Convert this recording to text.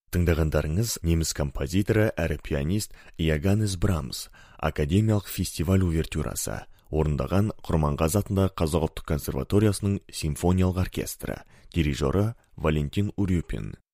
Тыңдағандарыңыз неміс композиторы әрі пианист Иоганнес Брамс академиялық фестиваль увертюрасы, орындаған Құрманғазы атындағы Қазақ ұлттық консерваториясының симфониялық оркестрі, дирижері Валентин Урюпин.